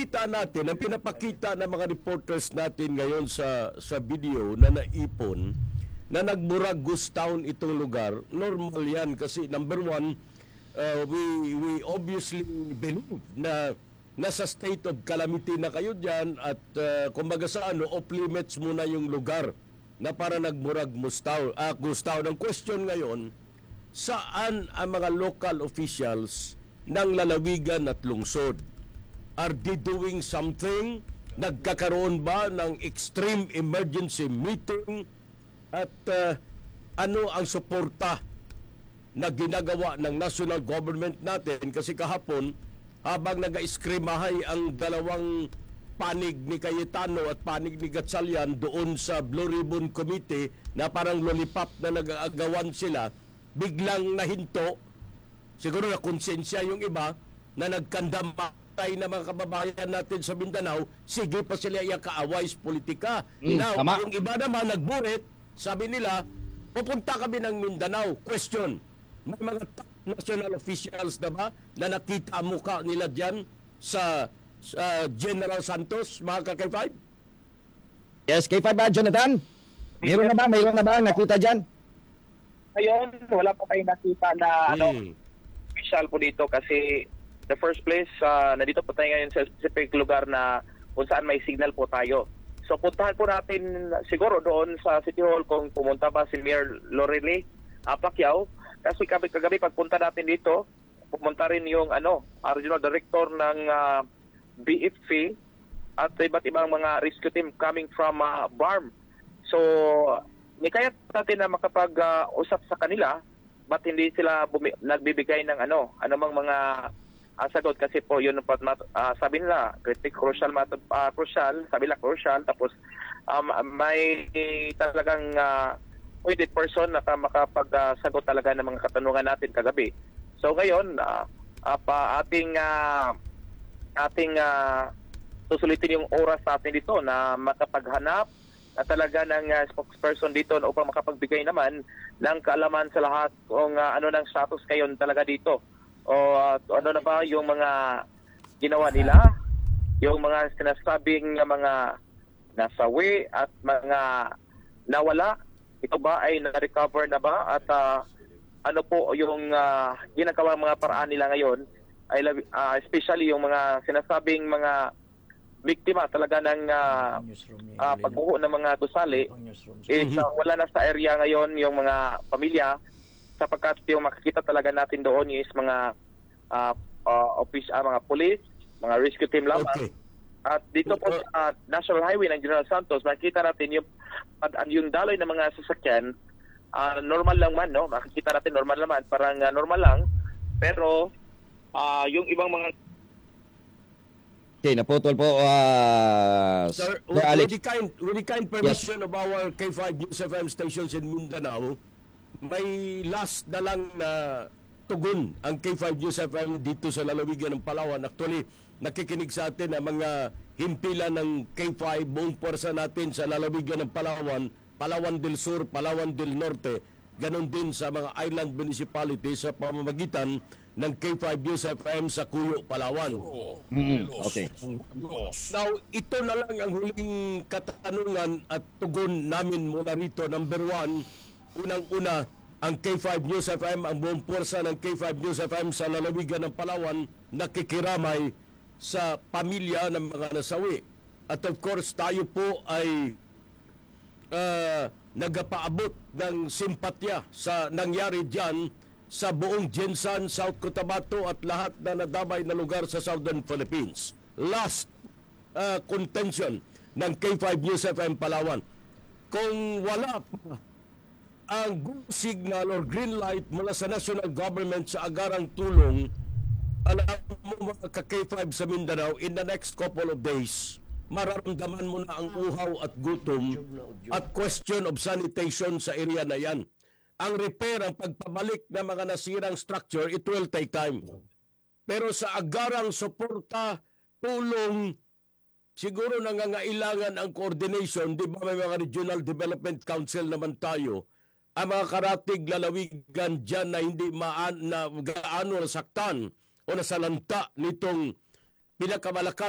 Kita natin, ang pinapakita ng mga reporters natin ngayon sa video na naipon na nagmurag ghost town itong lugar, normal yan kasi number one, we obviously believe na nasa state of calamity na kayo dyan at kumbaga sa off limits muna yung lugar na para nagmurag ghost town. Ang question ngayon, saan ang mga local officials ng lalawigan at lungsod? Are they doing something? Nagkakaroon ba ng extreme emergency meeting? At ano ang suporta na ginagawa ng national government natin? Kasi kahapon, habang nag-iskrimahay ang dalawang panig ni Cayetano at panig ni Gatchalian doon sa Blue Ribbon Committee na parang lollipop na nag-aagawan sila, biglang nahinto, siguro na konsensya yung iba, na nagkandam na mga kababayan natin sa Mindanao, sige pa sila yung kaaway sa politika. Now, yung iba naman nagburit, sabi nila, pupunta kami ng Mindanao. Question, may mga national officials na ba na nakita mukha nila dyan sa General Santos, mga ka-K5? Yes, K5 ba, Jonathan? Mayroon na ba nakita dyan? Ngayon, wala pa tayong nakita na official po dito kasi the first place, nandito po tayo ngayon sa specific lugar na kung saan may signal po tayo. So puntahan po natin siguro doon sa City Hall kung pumunta ba si Mayor Lorelei Pacquiao. Kasi kagabi pagpunta natin dito, pumunta rin yung Regional Director ng BFP at iba't ibang mga rescue team coming from BARM. So, nikayat natin na makapag-usap sa kanila, ba't hindi sila nagbibigay ng anumang mga sagot kasi po yun sabi nila crucial, sabi nila crucial, tapos may talagang appointed person na makapagsagot talaga ng mga katanungan natin kagabi. So ngayon ating susulitin yung oras natin dito na makapaghanap na talaga ng spokesperson dito upang makapagbigay naman ng kaalaman sa lahat kung ano ng status ngayon talaga dito. O ano na ba yung mga ginawa nila, yung mga sinasabing mga nasawi at mga nawala, ito ba ay na-recover na ba at ano po yung ginagawa mga paraan nila ngayon, ay especially yung mga sinasabing mga biktima talaga ng pagbuho ng mga gusali wala na sa area ngayon yung mga pamilya, sapagkat yung makikita talaga natin doon is mga mga police, mga rescue team lamang. Okay. At dito po sa National Highway ng General Santos, makikita natin yung daloy ng mga sasakyan, normal lang man, no? Makikita natin normal naman, parang normal lang. Pero yung ibang mga Okay, naputol po. Sir, with the kind permission of our K5 News FM stations in Mindanao, may last na lang na tugon ang K5 News FM dito sa lalawigan ng Palawan. Actually, nakikinig sa atin ang mga himpilan ng K5, buong pwersa natin sa lalawigan ng Palawan, Palawan del Sur, Palawan del Norte, ganon din sa mga island municipalities sa pamamagitan ng K5 News FM sa Cuyo, Palawan. Okay. Now, ito na lang ang huling katanungan at tugon namin mula rito. Number one, unang-una, ang K5 News FM, ang buong pwersa ng K5 News FM sa lalawigan ng Palawan, nakikiramay sa pamilya ng mga nasawi. At of course, tayo po ay nagapaabot ng simpatya sa nangyari dyan sa buong Jensan, South Cotabato at lahat na nadamay na lugar sa Southern Philippines. Last contention ng K5 News FM Palawan. Kung wala pa ang go signal or green light mula sa national government sa agarang tulong, alam mo mga ka-K5 sa Mindanao, in the next couple of days, mararamdaman mo na ang uhaw at gutom at question of sanitation sa area na yan. Ang repair, ang pagpabalik ng mga nasirang structure, it will take time. Pero sa agarang suporta, tulong, siguro nangangailangan ang coordination. Di ba may mga Regional Development Council naman tayo? Ang mga karatig lalawigan dyan na hindi gaano nasaktan o nasalanta nitong pinakamalakas